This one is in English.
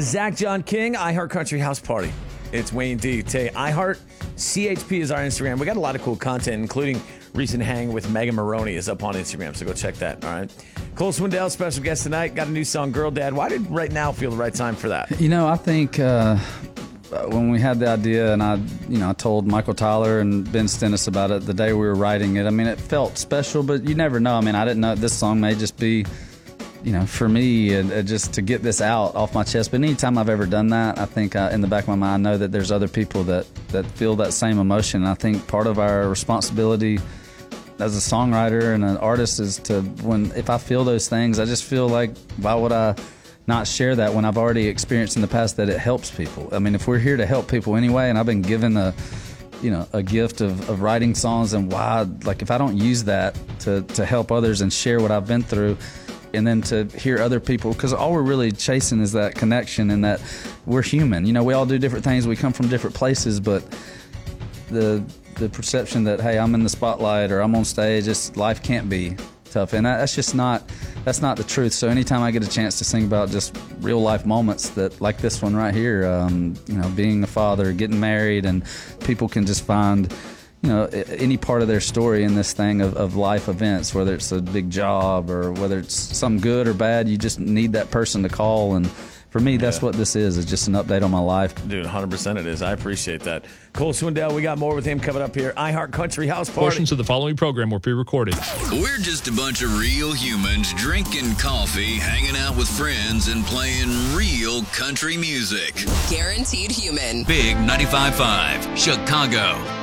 Zach John King, iHeart Country House Party. It's Wayne D. Tay. iHeart CHP is our Instagram. We got a lot of cool content, including recent hang with Megan Maroney is up on Instagram, so go check that. All right. Cole Swindell, special guest tonight. Got a new song, Girl Dad. Why did right now feel the right time for that? I think when we had the idea, and I told Michael Tyler and Ben Stennis about it the day we were writing it. I mean, it felt special, but you never know. I mean, I didn't know this song may just be, for me, just to get this out off my chest. But anytime I've ever done that, I think in the back of my mind, I know that there's other people that feel that same emotion. And I think part of our responsibility as a songwriter and an artist is if I feel those things, I just feel like, why would I not share that when I've already experienced in the past that it helps people? I mean, if we're here to help people anyway, and I've been given a gift of writing songs, and why, like, if I don't use that to help others and share what I've been through, and then to hear other people, because all we're really chasing is that connection and that we're human. We all do different things. We come from different places, but the perception that, hey, I'm in the spotlight or I'm on stage, life can't be tough, and that's not the truth. So anytime I get a chance to sing about just real life moments that, like this one right here, being a father, getting married, and people can just find any part of their story in this thing of life events, whether it's a big job or whether it's something good or bad, you just need that person to call. And for me, that's what this is just an update on my life. Dude, 100% it is. I appreciate that. Cole Swindell, we got more with him coming up here. iHeart Country House Party. Portions of the following program were pre-recorded. We're just a bunch of real humans drinking coffee, hanging out with friends, and playing real country music. Guaranteed human. Big 95.5, Chicago.